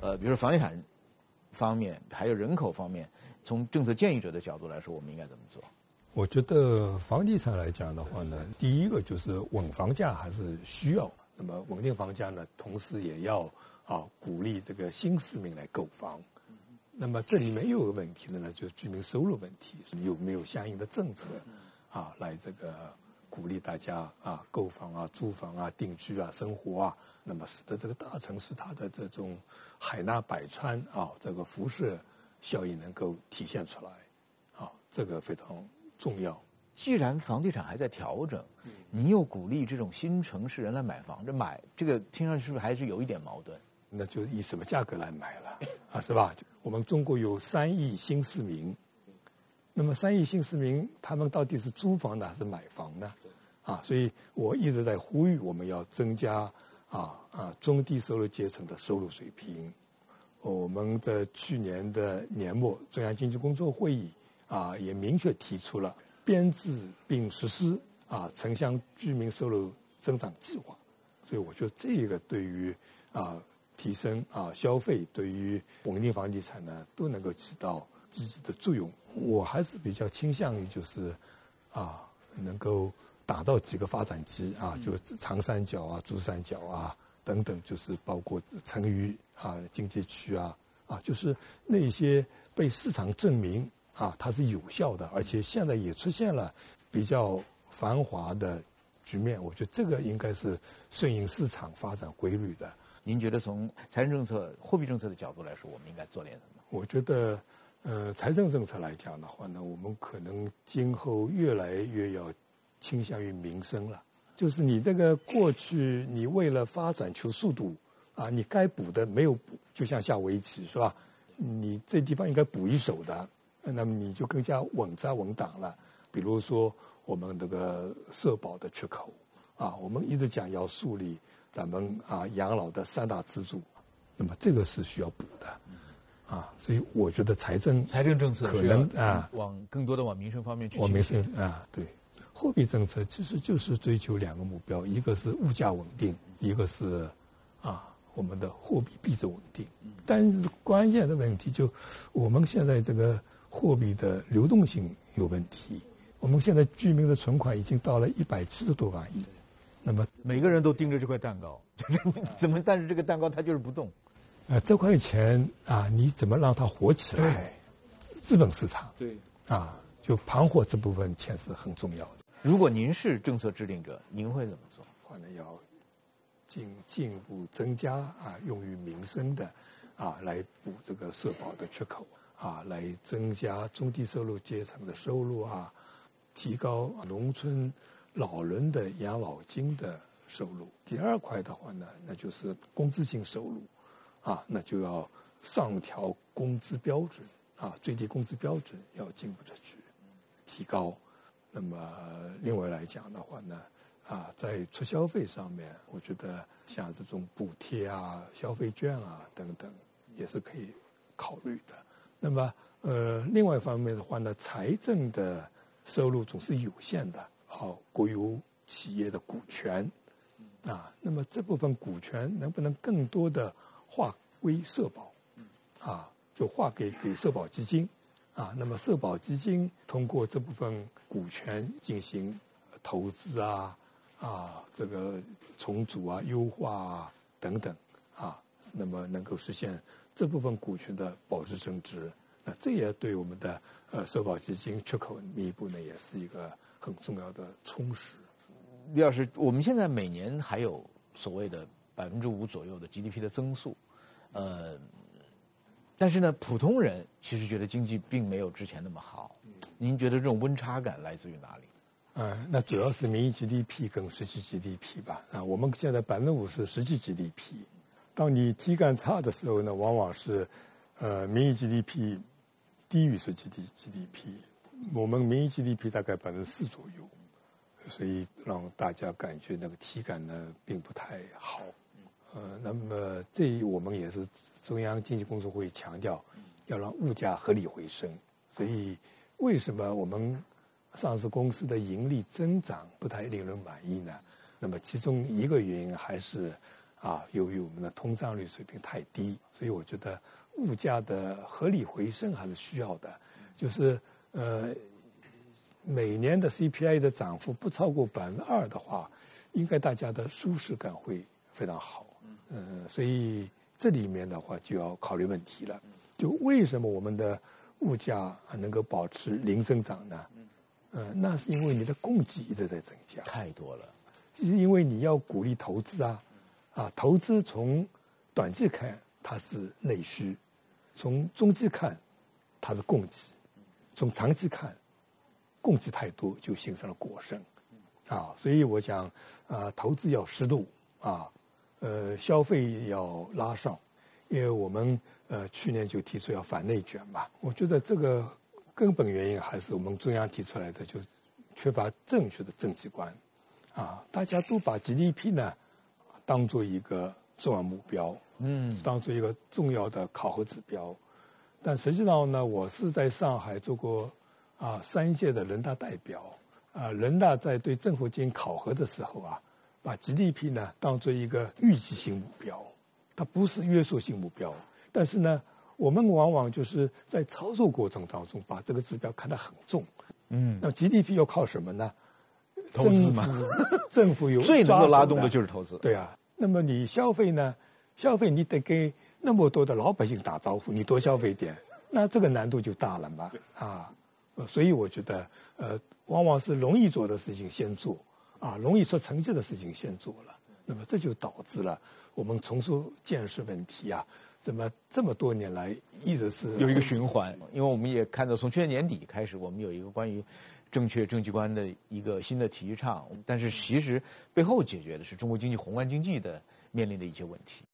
比如说房地产方面，还有人口方面，从政策建议者的角度来说，我们应该怎么做？ 我觉得房地产来讲的话呢，第一个就是稳房价还是需要。那么稳定房价呢，同时也要鼓励这个新市民来购房。那么这里面又有个问题呢，就是居民收入问题，有没有相应的政策来这个鼓励大家购房租房定居生活那么使得这个大城市它的这种海纳百川这个辐射效应能够体现出来这个非常重要。 既然房地产还在调整，你又鼓励这种新城市人来买房，这个听上去是不是还是有一点矛盾？ 那就以什么价格来买了是吧？我们中国有3亿新市民，那么3亿新市民他们到底是租房呢还是买房呢？所以我一直在呼吁我们要增加中低收入阶层的收入水平。我们在去年的年末中央经济工作会议也明确提出了编制并实施城乡居民收入增长计划。所以我觉得这个对于提升消费，对于稳定房地产呢都能够起到积极的作用。我还是比较倾向于就是能够打造几个发展基就长三角珠三角等等，就是包括成渝经济区就是那些被市场证明它是有效的，而且现在也出现了比较繁华的局面。我觉得这个应该是顺应市场发展规律的。 您觉得从财政政策、货币政策的角度来说，我们应该做点什么？ 我觉得，财政政策来讲的话呢，我们可能今后越来越要倾向于民生了。就是你这个过去，你为了发展求速度你该补的没有补，就像下围棋是吧？你这地方应该补一手的，那么你就更加稳扎稳打了。比如说我们这个社保的缺口我们一直讲要树立咱们养老的3大支柱，那么这个是需要补的所以我觉得财政政策可能更多的往民生方面去。 往民生对。货币政策其实就是追求2个目标，一个是物价稳定，一个是我们的货币币值稳定。但是关键的问题就我们现在这个货币的流动性有问题。我们现在居民的存款已经到了170多万亿，那么每个人都盯着这块蛋糕，但是这个蛋糕它就是不动。 这块钱你怎么让它活起来？资本市场对就盘活这部分钱是很重要的。 如果您是政策制定者，您会怎么做？ 可能要进一步增加用于民生的来补这个社保的缺口来增加中低收入阶层的收入提高农村老人的养老金的收入。第2块的话呢，那就是工资性收入那就要上调工资标准最低工资标准要进一步的去提高。那么另外来讲的话呢在促消费上面，我觉得像这种补贴消费券等等也是可以考虑的。那么另外一方面的话呢，财政的收入总是有限的国有企业的股权那么这部分股权能不能更多的划归社保就划给社保基金那么社保基金通过这部分股权进行投资这个重组优化等等那么能够实现这部分股权的保值增值。那这也对我们的社保基金缺口弥补呢，也是一个很重要的充实。 李老师，我们现在每年还有所谓的5%左右的 GDP 的增速，但是呢，普通人其实觉得经济并没有之前那么好。您觉得这种温差感来自于哪里？ 那主要是名义 GDP 跟实际 GDP 吧。我们现在5%是实际 GDP， 当你体感差的时候呢，往往是名义 GDP 低于实际 GDP。我们名义 GDP 大概4%左右，所以让大家感觉那个体感呢并不太好。那么我们也是中央经济工作会议强调要让物价合理回升。所以为什么我们上市公司的盈利增长不太令人满意呢？那么其中一个原因还是由于我们的通胀率水平太低，所以我觉得物价的合理回升还是需要的。就是每年的 CPI 的涨幅不超过2%的话，应该大家的舒适感会非常好。所以这里面的话就要考虑问题了，就为什么我们的物价能够保持零增长呢？那是因为你的供给一直在增加， 太多了。 就是因为你要鼓励投资投资从短期看它是内需，从中期看它是供给，从长期看供给太多就形成了过剩所以我想投资要适度消费要拉上，因为我们去年就提出要反内卷嘛，我觉得这个根本原因还是我们中央提出来的，就是缺乏正确的政绩观大家都把 GDP 呢当做一个重要目标，当做一个重要的考核指标，但实际上呢，我是在上海做过3届的人大代表人大在对政府进行考核的时候把 GDP 呢当做一个预期性目标，它不是约束性目标，但是呢，我们往往就是在操作过程当中把这个指标看得很重。那 GDP 要靠什么呢？ 投资嘛， 政府有最能够拉动的就是投资。 对那么你消费呢？消费你得给那么多的老百姓打招呼，你多消费点，那这个难度就大了嘛所以我觉得往往是容易做的事情先做容易出成绩的事情先做了，那么这就导致了我们重塑建设问题怎么这么多年来一直是有一个循环。因为我们也看到从去年年底开始，我们有一个关于正确政绩观的一个新的提倡，但是其实背后解决的是中国经济宏观经济的面临的一些问题。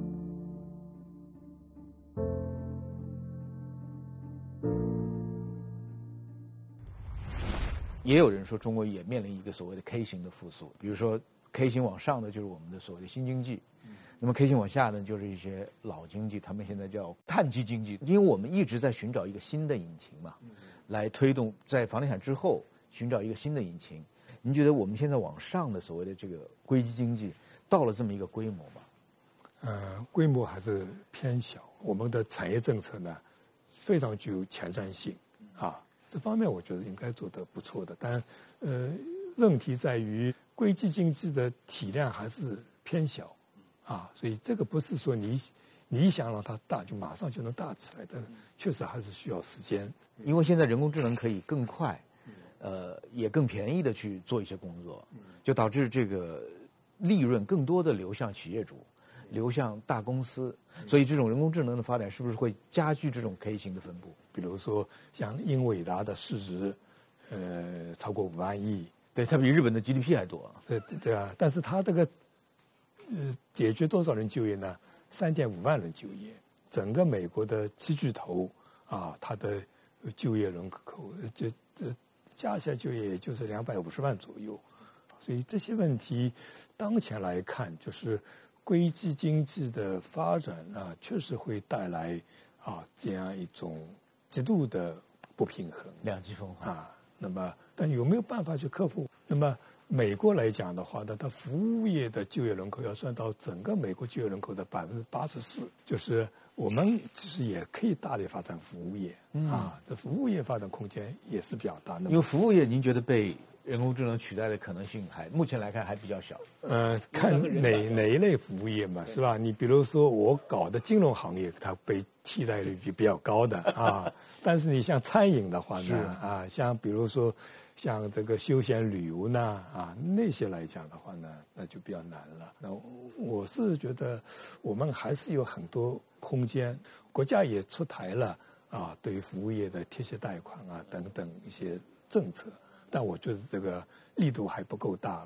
也有人说中国也面临一个所谓的 K 型的复苏，比如说 K 型往上的就是我们的所谓的新经济，那么 K 型往下呢就是一些老经济，他们现在叫碳基经济。因为我们一直在寻找一个新的引擎嘛，来推动在房地产之后寻找一个新的引擎。您觉得我们现在往上的所谓的这个硅基经济到了这么一个规模吗？ 规模还是偏小。我们的产业政策呢非常具有前瞻性这方面我觉得应该做得不错的，但问题在于硅基经济的体量还是偏小所以这个不是说你想让它大就马上就能大起来的，确实还是需要时间。 因为现在人工智能可以更快也更便宜的去做一些工作，就导致这个利润更多的流向企业主，流向大公司，所以这种人工智能的发展是不是会加剧这种 K 型的分布？ 比如说像英伟达的市值超过5万亿， 对，它比日本的 GDP 还多。 对但是它这个解决多少人就业呢？3.5万人就业。整个美国的7巨头它的就业人口加起来就业也就是250万左右，所以这些问题当前来看，就是硅基经济的发展确实会带来这样一种极度的不平衡， 两极分化那么但有没有办法去克服？那么美国来讲的话呢，它服务业的就业人口要算到整个美国就业人口的84%，就是我们其实也可以大力发展服务业这服务业发展空间也是比较大。 因为服务业您觉得被人工智能取代的可能性目前来看还比较小。 看哪一类服务业嘛，是吧？你比如说我搞的金融行业，它被替代率比较高的但是你像餐饮的话呢像比如说像这个休闲旅游呢那些来讲的话呢，那就比较难了。那我是觉得我们还是有很多空间，国家也出台了对于服务业的贴息贷款等等一些政策，但我觉得这个力度还不够大。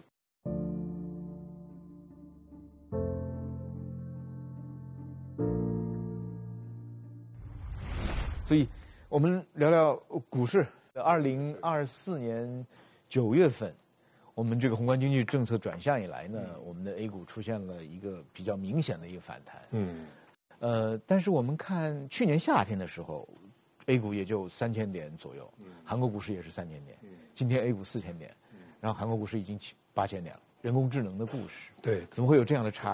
所以我们聊聊股市。2024年9月份，我们这个宏观经济政策转向以来呢，我们的 A 股出现了一个比较明显的一个反弹。但是我们看去年夏天的时候 ，A 股也就3000点左右，韩国股市也是3000点，今天 A 股4000点，然后韩国股市已经8000点了。人工智能的故事， 对， 怎么会有这样的差异？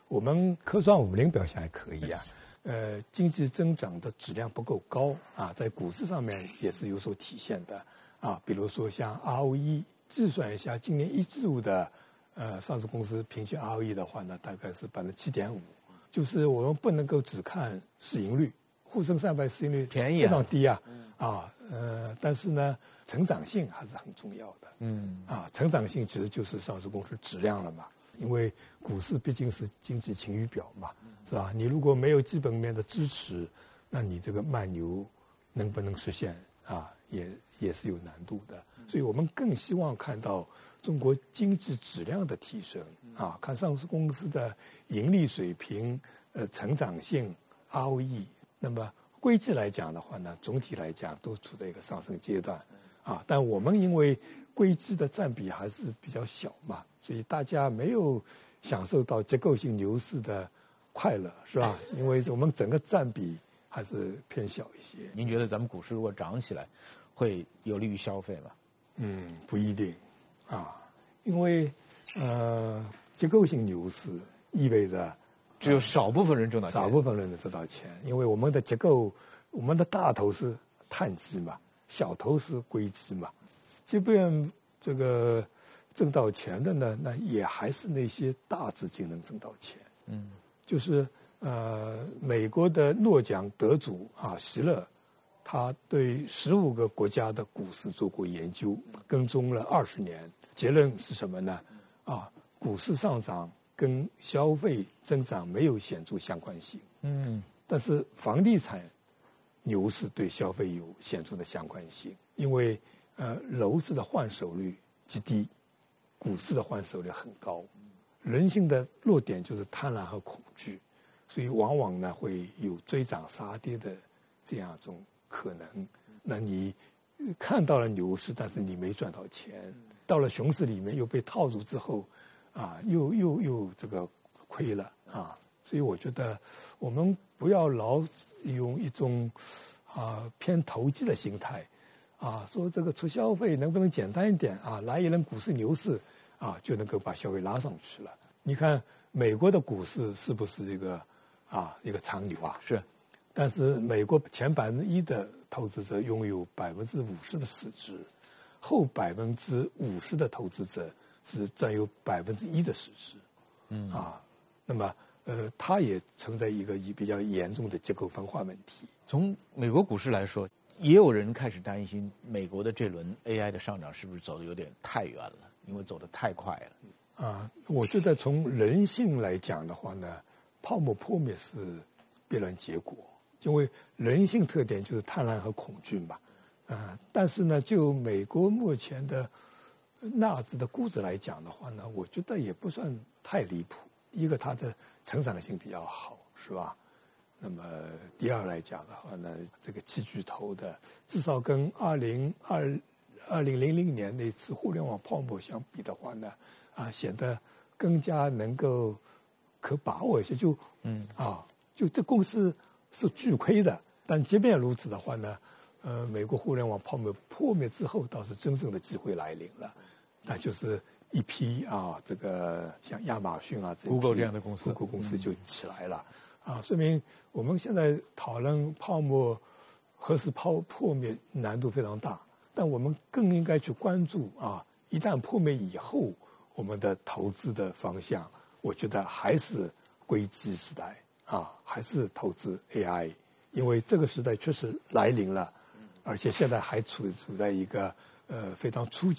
我们科创50表现还可以啊，经济增长的质量不够高啊，在股市上面也是有所体现的啊。比如说像 ROE 计算一下，今年一季度的上市公司平均 ROE 的话呢，大概是7.5%，就是我们不能够只看市盈率，沪深300市盈率便宜非常低啊，但是呢，成长性还是很重要的，成长性其实就是上市公司质量了嘛。因为股市毕竟是经济晴雨表嘛，是吧？你如果没有基本面的支持，那你这个慢牛能不能实现啊？也是有难度的。所以我们更希望看到中国经济质量的提升啊，看上市公司的盈利水平、成长性、ROE。那么规模来讲的话呢，总体来讲都处在一个上升阶段啊。但我们因为规模的占比还是比较小嘛。所以大家没有享受到结构性牛市的快乐，是吧？因为我们整个占比还是偏小一些。 您觉得咱们股市如果涨起来，会有利于消费吗？ 不一定啊，因为结构性牛市意味着只有少部分人挣到钱， 少部分人能挣到钱，因为我们的结构，我们的大头是碳基嘛，小头是硅基嘛，即便这个挣到钱的呢，那也还是那些大资金能挣到钱。就是美国的诺奖得主啊，席勒，他对15个国家的股市做过研究，跟踪了20年，结论是什么呢？股市上涨跟消费增长没有显著相关性。但是房地产牛市对消费有显著的相关性，因为楼市的换手率极低。股市的换手率很高，人性的弱点就是贪婪和恐惧，所以往往呢会有追涨杀跌的这样一种可能。那你看到了牛市，但是你没赚到钱，到了熊市里面又被套住之后，又这个亏了啊。所以我觉得我们不要老用一种偏投机的心态。说这个促消费能不能简单一点啊？来一轮股市牛市就能够把消费拉上去了。你看美国的股市是不是一个长牛啊？ 是， 但是美国前1%的投资者拥有50%的市值，后50%的投资者只占有1%的市值。那么它也存在一个比较严重的结构分化问题。 从美国股市来说，也有人开始担心美国的这轮 AI 的上涨是不是走得有点太远了，因为走得太快了。 我觉得从人性来讲的话呢，泡沫破灭是必然结果，因为人性特点就是贪婪和恐惧嘛。但是呢，就美国目前的纳指的估值来讲的话呢，我觉得也不算太离谱。一个它的成长性比较好，是吧？那么第二来讲的话呢，这个7巨头的至少跟2000年那次互联网泡沫相比的话呢，显得更加能够可把握一些。就这公司是巨亏的，但即便如此的话呢，美国互联网泡沫破灭之后，倒是真正的机会来临了，那就是一批这个像亚马逊 Google 这样的公司 ，Google 公司就起来了。说明我们现在讨论泡沫何时破灭难度非常大，但我们更应该去关注一旦破灭以后，我们的投资的方向，我觉得还是硅基时代还是投资 AI， 因为这个时代确实来临了，而且现在还处在一个非常初级